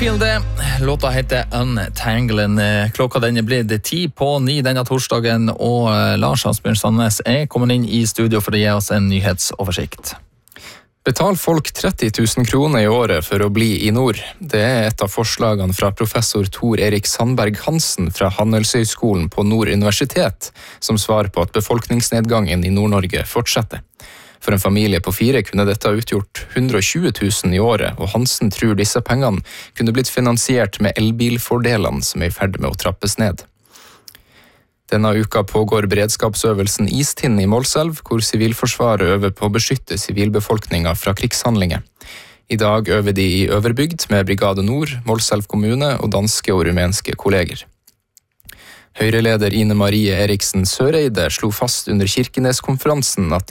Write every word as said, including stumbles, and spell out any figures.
Det. Låta heter Untanglen. Klokka den er blitt ti på ni denne torsdagen, og Lars Asbjørn Sandnes er kommet inn i studio for å gi oss en nyhetsoversikt. Betal folk tretti tusen kroner i året for å bli i nord. Det er et av forslagene fra professor Tor Erik Sandberg Hansen fra Handelshøyskolen på Nord universitet, som svar på at befolkningsnedgangen i Nord-Norge fortsetter. For en familie på fire kunne dette utgjort hundre og tjue tusen i året, og Hansen tror disse pengene kunne blitt finansiert med elbilfordelene som er i ferd med å trappes ned. Denne uka pågår beredskapsøvelsen Istinn i Målselv, hvor Sivilforsvaret øver på å beskytte sivilbefolkningen fra krigshandlinger. I dag øver de i Øverbygd med Brigade Nord, Målselv kommune og danske og rumenske kolleger. Høyreleder Ine Marie Eriksen Søreide slo fast under Kirkenes-konferansen at